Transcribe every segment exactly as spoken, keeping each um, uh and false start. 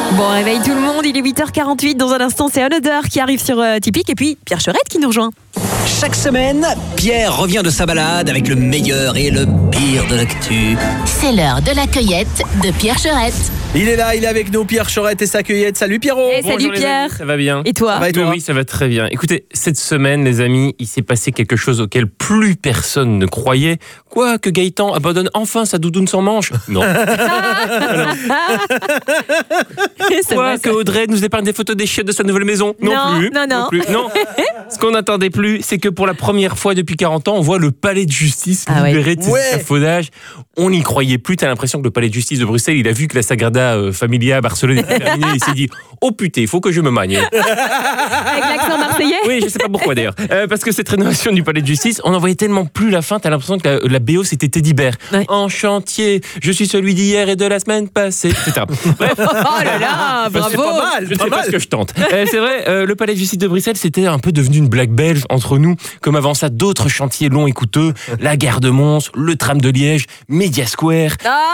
Bon réveil tout le monde, il est huit heures quarante-huit. Dans un instant, c'est Another qui arrive sur euh, Tipeee. Et puis Pierre Cherette qui nous rejoint. Chaque semaine, Pierre revient de sa balade avec le meilleur et le pire de l'actu. C'est l'heure de la cueillette de Pierre Cherette. Il est là, il est avec nous, Pierre Cherette et sa cueillette. Salut Pierrot. Hey, salut Bonjour, les Pierre. amis, ça va bien? Et toi? Ça va et toi? Oui, oui, ça va très bien. Écoutez, cette semaine, les amis, il s'est passé quelque chose auquel plus personne ne croyait. Quoi, que Gaëtan abandonne enfin sa doudoune sans manche? Non. C'est Quoi, vrai, que ça. Audrey nous épargne des photos des chiottes de sa nouvelle maison? Non, Non, plus. non, non. plus. Non. Ce qu'on n'attendait plus, c'est que pour la première fois depuis quarante ans, on voit le palais de justice Ah ouais. libéré de ses Ouais. échafaudages. On n'y croyait plus. T'as l'impression que le palais de justice de Bruxelles, il a vu que la Sagrada euh, Familia à Barcelone était terminée. Il s'est dit, oh putain, il faut que je me magne. Avec l'accent marseillais? Oui, je sais pas pourquoi d'ailleurs. Euh, parce que cette rénovation du palais de justice, on en voyait tellement plus la fin, t'as l'impression que la, la B O c'était Teddy Bear. Ouais. En chantier, je suis celui d'hier et de la semaine passée, et cetera. Bref. Oh là là, Bah, c'est bravo. pas mal. Je ne Pas sais pas mal. ce que je tente. Euh, c'est vrai, euh, le palais de justice de Bruxelles, c'était un peu devenu une blague belge entre nous, comme avant ça d'autres chantiers longs et coûteux, la gare de Mons, le tram de Liège, Media Square,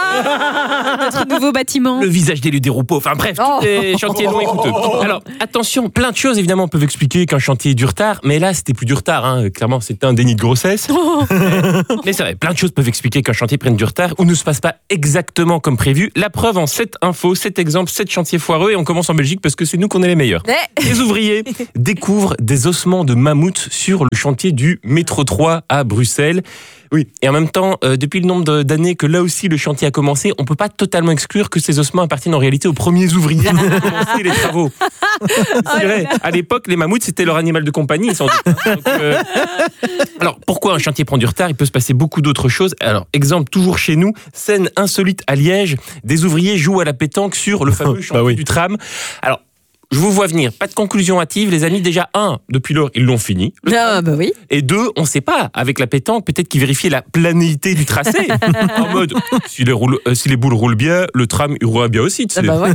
Ah, notre nouveau bâtiment. le visage d'Élue Desroupeaux, enfin bref, Oh. tous les chantiers longs et coûteux. Alors, attention, plein de choses évidemment peuvent expliquer qu'un chantier ait du retard, mais là c'était plus du retard, hein. Clairement c'était un déni de grossesse. Mais c'est vrai, plein de choses peuvent expliquer qu'un chantier prenne du retard ou ne se passe pas exactement comme prévu. La preuve en sept infos, sept exemples, sept chantiers foireux, et on commence en Belgique parce que c'est nous qu'on est les meilleurs. Eh. Les ouvriers découvrent des ossements de mammouth sur le chantier du métro trois à Bruxelles. Oui, et en même temps, euh, depuis le nombre de- d'années que là aussi le chantier a commencé, on peut pas totalement exclure que ces ossements appartiennent en réalité aux premiers ouvriers qui ont commencé les travaux. C'est vrai, à l'époque, les mammouths, c'était leur animal de compagnie, sans doute. Donc, euh, Alors, pourquoi un chantier prend du retard? Il peut se passer beaucoup d'autres choses. Alors, exemple, toujours chez nous, scène insolite à Liège, des ouvriers jouent à la pétanque sur le fameux chantier oui. du tram. Alors, je vous vois venir, pas de conclusion hâtive, les amis. Déjà, un, depuis lors, ils l'ont fini. Ah bah oui. Et deux, on sait pas, avec la pétanque, peut-être qu'ils vérifiaient la planéité du tracé. En mode, si les, roule- euh, si les boules roulent bien, le tram il roulera bien aussi. Tu Ah sais. bah ouais.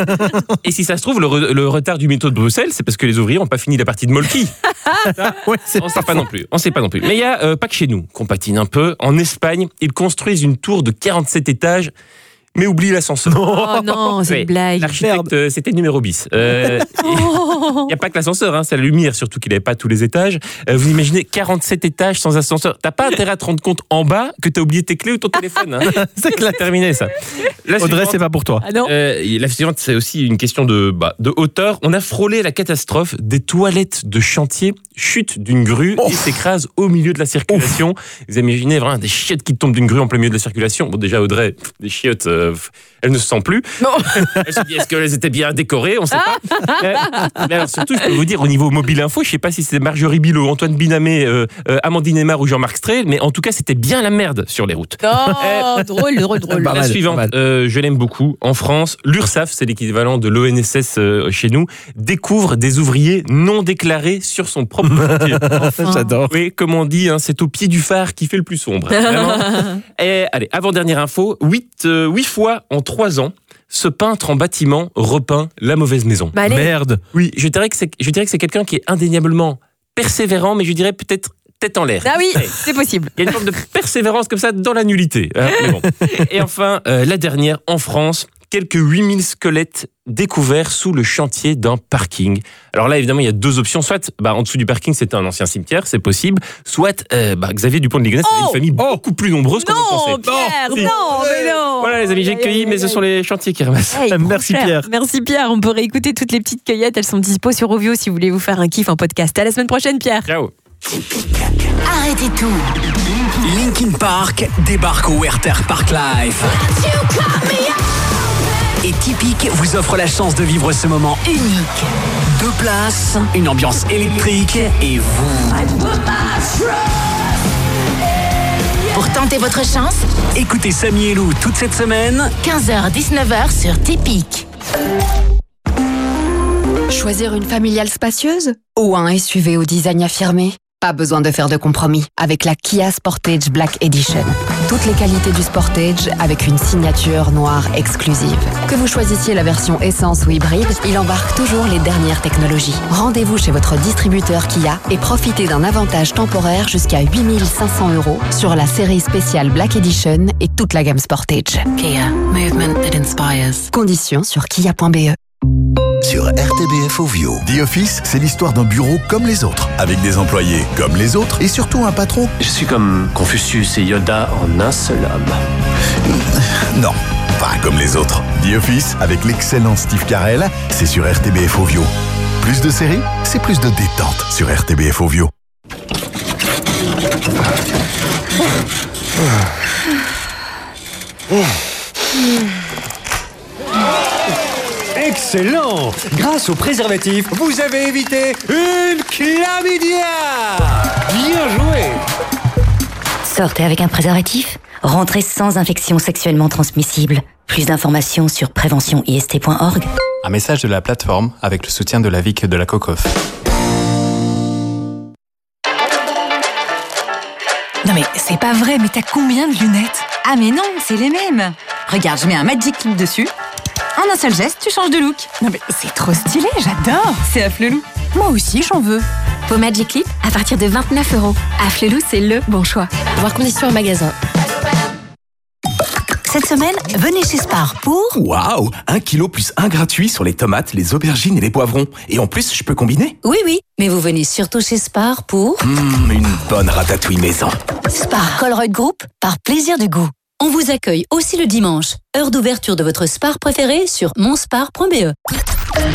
Et si ça se trouve, le, re- le retard du métro de Bruxelles, c'est parce que les ouvriers n'ont pas fini la partie de Molki. Ouais, c'est On sait pas non plus. On sait pas non plus. Mais il y a euh, pas que chez nous qu'on patine un peu. En Espagne, ils construisent une tour de quarante-sept étages, mais oublient l'ascenseur. Oh non, c'est Ouais, une blague. L'architecte, euh, c'était numéro bis. Euh, Il n'y a pas que l'ascenseur, hein, c'est la lumière surtout qu'il n'avait pas tous les étages. Euh, vous imaginez quarante-sept étages sans ascenseur. T'as pas intérêt à te rendre compte en bas que t'as oublié tes clés ou ton téléphone. Hein. C'est clair. terminé ça. La Audrey, suivante, c'est pas pour toi. Ah non. euh, la suivante, c'est aussi une question de, bah, de hauteur. On a frôlé la catastrophe. Des toilettes de chantier chutent d'une grue Oh. et s'écrasent au milieu de la circulation. Vous imaginez vraiment des chiottes qui tombent d'une grue en plein milieu de la circulation. Bon, déjà, Audrey, pff, des chiottes, euh, pff, elles ne se sentent plus. Non. Elle se dit, est-ce qu'elles étaient bien décorées? On ne sait pas. mais, mais alors, surtout, je peux vous dire, au niveau mobile info, je ne sais pas si c'est Marjorie Bilot, Antoine Binamé, euh, euh, Amandine Aymar ou Jean-Marc Strel, mais en tout cas, c'était bien la merde sur les routes. Oh, drôle, drôle, drôle. Pas La mal, suivante, pas mal. euh, je l'aime beaucoup. En France, l'URSSAF, c'est l'équivalent de l'O N S S euh, chez nous, découvre des ouvriers non déclarés sur son propre chantier. J'adore. Oui, comme on dit, hein, c'est au pied du phare qui fait le plus sombre. Vraiment. Et allez, avant-dernière info, huit, euh, huit fois en trois ans, ce peintre en bâtiment repeint la mauvaise maison. Bah allez. Merde. Oui, je dirais que c'est, je dirais que c'est quelqu'un qui est indéniablement persévérant, mais je dirais peut-être tête en l'air. Ah oui, c'est possible. Il y a une forme de persévérance comme ça dans la nullité. hein, mais bon. Et enfin, euh, la dernière, en France, quelques huit mille squelettes découverts sous le chantier d'un parking. Alors là, évidemment, il y a deux options. Soit, bah, en dessous du parking, c'était un ancien cimetière, c'est possible. Soit, euh, bah, Xavier Dupont de Ligonnès, c'était Oh une famille beaucoup plus nombreuse qu'on ne Non, pensait. Pierre, Si. non, mais non. Voilà, les amis, j'ai cueilli, mais ce sont les chantiers qui ramassent. Hey, Merci, trop cher. Pierre. Merci Pierre. On peut réécouter toutes les petites cueillettes. Elles sont dispo sur Ovio si vous voulez vous faire un kiff en podcast. À la semaine prochaine, Pierre. Ciao. Arrêtez tout. Linkin Park débarque au Werther Park Live. Et Tipeee vous offre la chance de vivre ce moment unique. Deux places, une ambiance électrique et vous. Pour tenter votre chance, Écoutez Samy et Lou toute cette semaine. quinze heures dix-neuf heures sur Tipeee. Choisir une familiale spacieuse ou un S U V au design affirmé? Pas besoin de faire de compromis avec la Kia Sportage Black Edition. Toutes les qualités du Sportage avec une signature noire exclusive. Que vous choisissiez la version essence ou hybride, il embarque toujours les dernières technologies. Rendez-vous chez votre distributeur Kia et profitez d'un avantage temporaire jusqu'à huit mille cinq cents euros sur la série spéciale Black Edition et toute la gamme Sportage. Kia, movement that inspires. Conditions sur kia point b e. sur R T B F Ovio. The Office, c'est l'histoire d'un bureau comme les autres, avec des employés comme les autres et surtout un patron. Je suis comme Confucius et Yoda en un seul homme. Non, pas comme les autres. The Office, avec l'excellent Steve Carell, c'est sur R T B F Ovio. Plus de séries, c'est plus de détente sur R T B F Ovio. Excellent! Grâce au préservatif, vous avez évité une chlamydia! Bien joué! Sortez avec un préservatif, rentrez sans infection sexuellement transmissible. Plus d'informations sur prévention I S T point org. Un message de la plateforme avec le soutien de la Vic de la Cocof. Non mais c'est pas vrai, mais t'as combien de lunettes? Ah mais non, c'est les mêmes. Regarde, je mets un Magic Clip dessus. En un seul geste, tu changes de look. Non mais c'est trop stylé, j'adore. C'est Afflelou. Moi aussi, j'en veux. Vos Magic Clip à partir de vingt-neuf euros. Afflelou, c'est le bon choix. Voir conditions en magasin. Cette semaine, venez chez Spar pour... Waouh! Un kilo plus un gratuit sur les tomates, les aubergines et les poivrons. Et en plus, je peux combiner? Oui, oui, mais vous venez surtout chez Spar pour... Mmh, une bonne ratatouille maison. Spar Colruyt Group, par plaisir du goût. On vous accueille aussi le dimanche. Heure d'ouverture de votre Spar préféré sur monspar point b e.